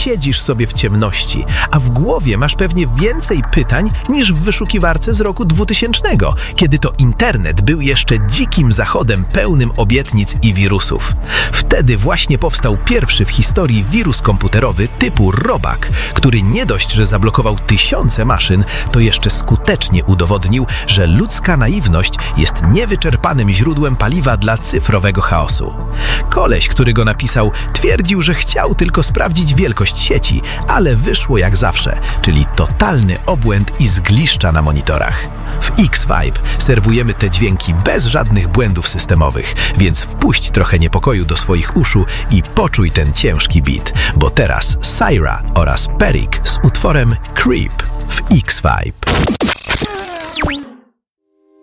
siedzisz sobie w ciemności, a w głowie masz pewnie więcej pytań niż w wyszukiwarce z roku 2000, kiedy to internet był jeszcze dzikim zachodem pełnym obietnic i wirusów. Wtedy właśnie powstał pierwszy w historii wirus komputerowy typu Robak, który nie dość, że zablokował tysiące maszyn, to jeszcze skutecznie udowodnił, że ludzka naiwność jest niewyczerpanym źródłem paliwa dla cyfrowego chaosu. Koleś, który go napisał, twierdził, że chciał tylko sprawdzić wielkość sieci, ale wyszło jak zawsze, czyli totalny obłęd i zgliszcza na monitorach. W X-Vibe serwujemy te dźwięki bez żadnych błędów systemowych, więc wpuść trochę niepokoju do swoich uszu i poczuj ten ciężki beat, bo teraz Syra oraz Perik z utworem Creep w X-Vibe.